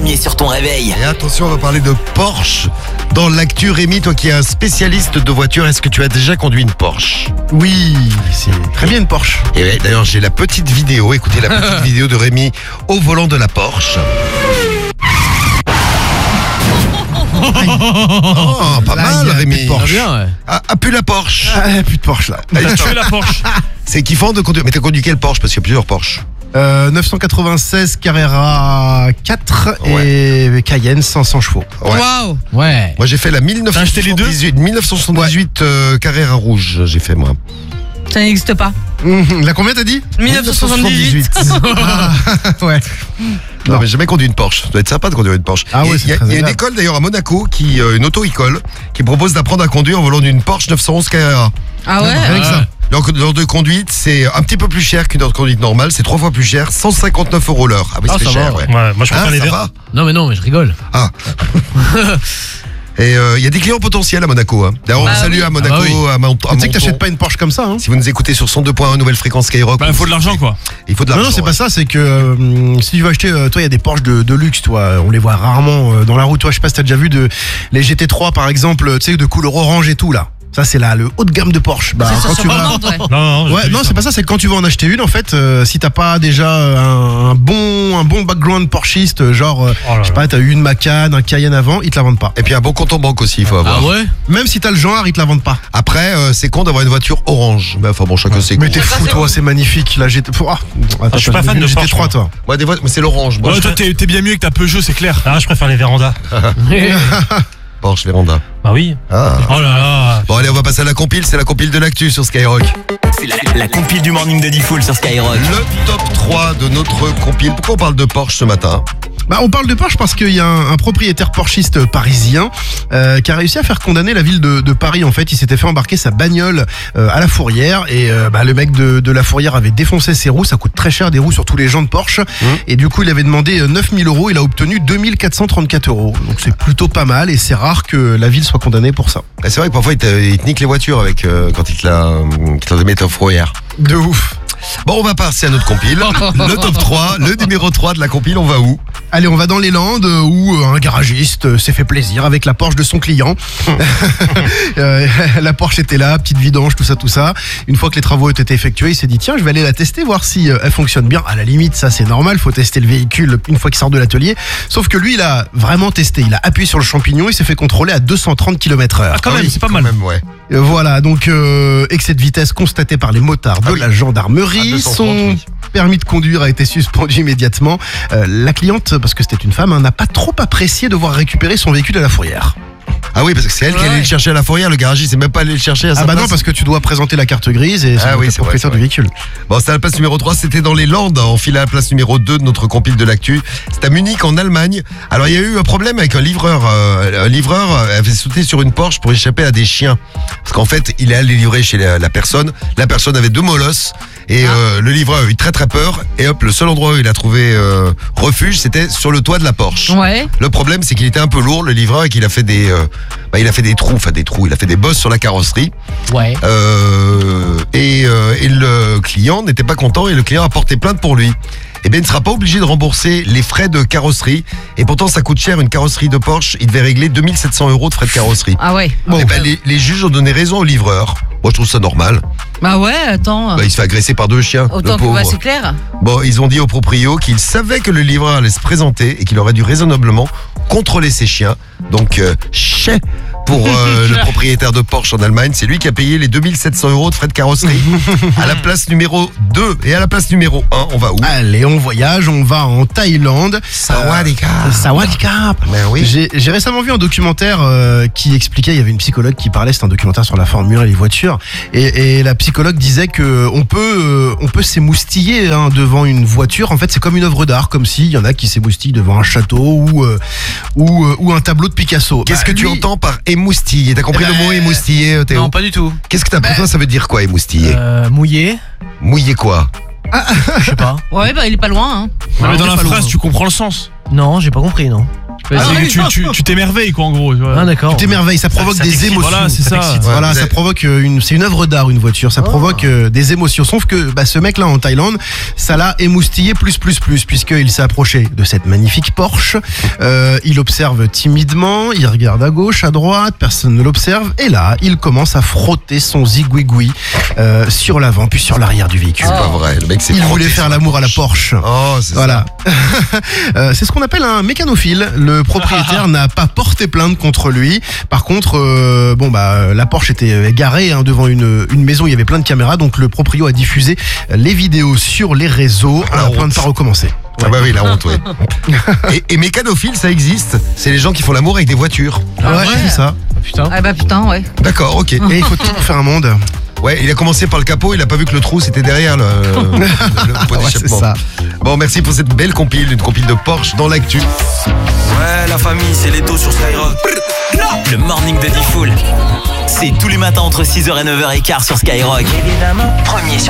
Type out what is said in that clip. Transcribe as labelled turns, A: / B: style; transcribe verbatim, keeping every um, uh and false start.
A: premier sur ton réveil.
B: Et attention, on va parler de Porsche. Dans l'actu, Rémi, toi qui es un spécialiste de voitures, est-ce que tu as déjà conduit une Porsche?
C: Oui, c'est très bien une Porsche.
B: Et ouais, d'ailleurs, j'ai la petite vidéo. Écoutez la petite vidéo de Rémi au volant de la Porsche. Oh, pas mal,
C: Là,
B: Rémi.
C: Porsche.
D: Bien, ouais.
B: Ah, ah, plus la Porsche.
C: Ah, plus de Porsche là.
D: Tu fais la Porsche.
B: C'est kiffant de conduire. Mais t'as conduit quelle Porsche? Parce qu'il y a plusieurs Porsche.
C: Euh, neuf cent quatre-vingt-seize Carrera quatre et Cayenne cinq cents chevaux.
B: Ouais.
E: Waouh.
D: Ouais.
B: Moi, j'ai fait la
D: T'as acheté les deux
B: dix-neuf cent soixante-dix-huit, dix-neuf cent soixante-dix-huit euh, Carrera rouge, j'ai fait moi.
E: Ça n'existe pas.
C: Mmh, la combien t'as dit?
E: dix-neuf cent soixante-dix-huit.
C: Ah, ouais.
B: Non, mais j'ai jamais conduit une Porsche. Ça doit être sympa de conduire une Porsche.
C: Ah ouais,
B: Et
C: c'est
B: il y a,
C: très
B: il y a une
C: agréable.
B: école d'ailleurs à Monaco, qui, euh, une auto-école, qui propose d'apprendre à conduire en volant d'une Porsche neuf cent onze Carrera.
E: Ah ouais.
C: Rien que ça.
B: L'heure l'heure de conduite, c'est un petit peu plus cher qu'une heure de conduite normale, c'est trois fois plus cher, cent cinquanteneuf euros l'heure. Ah oui,
D: Ah,
B: c'est
D: ça
B: cher,
D: va.
B: ouais.
F: Ouais, moi je
B: Ah,
F: préfère les
B: ça
F: verts.
B: va.
D: Non mais non, mais je rigole.
B: Ah. Et il euh, y a des clients potentiels à Monaco. Hein. D'ailleurs, on
E: Bah
B: vous salue
E: oui.
B: à Monaco,
D: Ah bah oui.
B: à, Mont- à
C: Tu sais que
B: Menton.
C: t'achètes pas une Porsche comme ça, hein?
B: Si vous nous écoutez sur cent deux point un, nouvelle fréquence Skyrock,
F: Bah, il faut de l'argent quoi.
B: il faut de
C: Non,
B: l'argent.
C: non, c'est
B: ouais.
C: pas ça, c'est que euh, si tu veux acheter, euh, toi, il y a des Porsche de, de luxe, toi, on les voit rarement euh, dans la route. Toi, je sais pas si t'as déjà vu de, les G T trois, par exemple, tu sais, de couleur orange et tout, là. Ça, c'est là, le haut de gamme de Porsche. Bah,
E: C'est
C: quand
E: sur
C: tu
E: son
C: vas.
E: commande, ouais.
F: Non, non, j'ai
C: Ouais,
F: pas vu
C: non,
F: ça.
C: c'est pas ça, c'est que quand tu vas en acheter une, en fait, euh, si t'as pas déjà un, un bon, un bon background Porschiste, genre, euh,
F: Oh là
C: je sais
F: là.
C: pas, t'as eu une Macan, un Cayenne avant, ils te la vendent pas.
B: Et puis un bon compte en banque aussi, il faut avoir.
D: Ah ouais.
C: Même si t'as le genre, ils te la vendent pas.
B: Après, euh, c'est con d'avoir une voiture orange. Mais enfin bon, chacun ses
C: Mais
B: goûts.
C: t'es fou, toi, c'est magnifique. La G T. Ah, attends,
F: je suis pas fan de
C: G T
F: Porsche,
C: trois,
F: moi.
C: toi.
B: Moi, des fois, mais c'est l'orange. Moi,
F: Ouais,
B: je
F: toi t'es t'es bien mieux que ta Peugeot, c'est clair. Ah, je préfère les vérandas.
B: Porsche Véranda.
F: Bah oui.
B: Ah.
F: Oh là là.
B: Bon, allez, on va passer à la compile. C'est la compile de l'actu sur Skyrock.
A: C'est la, la compile du morning de Diffoul sur Skyrock.
B: Le top trois de notre compile. Pourquoi on parle de Porsche ce matin?
C: Bah, on parle de Porsche parce qu'il y a un, un propriétaire porschiste parisien euh, qui a réussi à faire condamner la ville de, de Paris. En fait, il s'était fait embarquer sa bagnole euh, à la fourrière et euh, bah, le mec de, de la fourrière avait défoncé ses roues. Ça coûte très cher des roues sur tous les gens de Porsche.
B: Mmh.
C: Et du coup, il avait demandé neuf mille euros. Il a obtenu deux mille quatre cent trente-quatre euros. Donc c'est plutôt pas mal et c'est rare que la ville soit condamnée pour ça.
B: Ah, c'est vrai que parfois, il te, il te nique les voitures avec, euh, quand il te la, euh, qu'il te la met au fourrière.
C: De ouf.
B: Bon, on va passer à notre compile. Le top trois, le numéro trois de la compile, on va où?
C: Allez, on va dans les Landes euh, où euh, un garagiste euh, s'est fait plaisir avec la Porsche de son client. Euh, la Porsche était là, petite vidange, tout ça, tout ça. Une fois que les travaux ont été effectués, il s'est dit tiens, je vais aller la tester, voir si euh, elle fonctionne bien. À la limite, ça c'est normal, faut tester le véhicule une fois qu'il sort de l'atelier. Sauf que lui, il a vraiment testé. Il a appuyé sur le champignon, il s'est fait contrôler à deux cent trente kilomètres heure.
F: Ah, quand même, c'est pas
B: Quand
F: mal.
B: même, ouais.
C: Euh, Voilà, donc euh, excès de vitesse constaté par les motards de
B: Ah oui.
C: la
B: À
C: gendarmerie.
B: deux cent trente,
C: Son
B: oui.
C: permis de conduire a été suspendu immédiatement. Euh, la cliente, parce que c'était une femme, hein, n'a pas trop apprécié de voir récupérer son véhicule à la fourrière.
B: Ah oui, parce que c'est elle qui
E: Ouais.
B: allait le chercher à la fourrière. Le garagiste, c'est même pas allé le chercher à sa
C: Ah bah
B: place.
C: non, parce que tu dois présenter la carte grise et c'est
B: Ah
C: donc
B: oui,
C: le
B: c'est vrai,
C: propriétaire
B: c'est
C: du
B: vrai.
C: véhicule.
B: Bon, c'était à la place numéro trois, c'était dans les Landes. On file à la place numéro deux de notre compile de l'actu. C'est à Munich, en Allemagne. Alors, il y a eu un problème avec un livreur. Euh, un livreur euh, avait sauté sur une Porsche pour échapper à des chiens. Parce qu'en fait, il est allé livrer chez la, la personne. La personne avait deux molosses. Et euh, le livreur a eu très très peur. Et hop, le seul endroit où il a trouvé euh, refuge, c'était sur le toit de la Porsche.
E: Ouais.
B: Le problème, c'est qu'il était un peu lourd, le livreur, et qu'il a fait des, euh, bah, il a fait des trous, enfin des trous, il a fait des bosses sur la carrosserie.
D: Ouais.
B: Euh, et, euh, et le client n'était pas content et le client a porté plainte pour lui. Eh bien, il ne sera pas obligé de rembourser les frais de carrosserie. Et pourtant, ça coûte cher, une carrosserie de Porsche. Il devait régler deux mille sept cents euros de frais de carrosserie.
E: Ah ouais.
B: Eh ben, les, les juges ont donné raison au livreur. Moi, je trouve ça normal.
E: Bah ouais, attends.
B: Bah, il se fait agresser par deux chiens,
E: Autant
B: le
E: que bah,
B: pauvre.
E: c'est clair.
B: Bon, ils ont dit au proprio qu'ils savaient que le livreur allait se présenter et qu'il aurait dû raisonnablement contrôler ses chiens. Donc, euh, chais pour euh, le propriétaire de Porsche en Allemagne. C'est lui qui a payé les deux mille sept cents euros de frais de carrosserie. À la place numéro deux et à la place numéro un, on va où?
C: Allez, on voyage, on va en Thaïlande.
B: Sawadee-ka.
C: Euh, Sawadee-ka.
B: Ben oui.
C: J'ai j'ai récemment vu un documentaire euh, qui expliquait, il y avait une psychologue qui parlait, c'est un documentaire sur la Formule un et les voitures, et, et la psychologue disait que on peut, euh, on peut s'émoustiller hein, devant une voiture. En fait, c'est comme une œuvre d'art, comme s'il y en a qui s'émoustillent devant un château ou euh, ou, euh, ou un tableau de Picasso.
B: Qu'est-ce
C: Bah,
B: que tu
C: lui-
B: entends par émoustiller? T'as compris
C: Eh
B: le
C: ben,
B: mot émoustiller, Théo?
D: Non, pas du tout.
B: Qu'est-ce que t'as pour toi, ça veut dire quoi, émoustiller?
D: Euh, mouillé.
B: Mouiller quoi?
D: Je sais pas.
E: Ouais, bah il est pas loin. Hein.
F: Ouais, mais
D: on
F: dans
D: est
F: la
D: pas
F: phrase,
D: loin.
F: tu comprends le sens.
D: Non, j'ai pas compris, non. Bah,
F: Ah,
D: c'est-
F: tu tu- tu t'émerveilles quoi en gros. tu vois.
D: Ah d'accord.
C: Tu t'émerveilles, ça provoque
F: ça
C: des
F: t'excite,
C: émotions.
F: voilà, c'est ça.
C: t'excite.
B: Ouais,
C: Voilà,
B: vous
C: ça
B: avez-
C: provoque euh, une, c'est une œuvre d'art une voiture. Ça provoque euh, des émotions. Sauf que bah, ce mec-là en Thaïlande, ça l'a émoustillé plus plus plus puisqu'il s'est approché de cette magnifique Porsche. Euh, il observe timidement, il regarde à gauche, à droite, personne ne l'observe. Et là, il commence à frotter son zigouigoui euh, sur l'avant puis sur l'arrière du véhicule.
B: C'est pas vrai, le mec s'est
C: Il
B: frotté
C: voulait faire
B: sur
C: l'amour à la Porsche.
B: Oh, c'est
C: Voilà. Euh, c'est ce qu'on appelle un mécanophile. Le propriétaire n'a pas porté plainte contre lui. Par contre, euh, bon bah la Porsche était garée hein, devant une, une maison. Il y avait plein de caméras, donc le proprio a diffusé les vidéos sur les réseaux.
B: La
C: La plainte
B: honte.
C: pas recommencer.
B: ça. Ah bah oui, la honte, ouais. et, et mécanophile, ça existe. C'est les gens qui font l'amour avec des voitures.
C: ouais,
D: ouais.
C: c'est ça.
D: Ah, putain.
E: Ah bah putain, ouais.
B: D'accord, ok.
C: Et il faut tout pour faire un monde.
B: Ouais, il a commencé par le capot, il a pas vu que le trou c'était derrière le, le, le pot
C: Ouais, c'est
B: d'échappement.
C: ça.
B: Bon, merci pour cette belle compile, une compile de Porsche dans l'actu.
A: Ouais, la famille, c'est les taux sur Skyrock. Le morning de Diffoul. C'est tous les matins entre six heures et neuf heures quinze sur Skyrock. Premier sur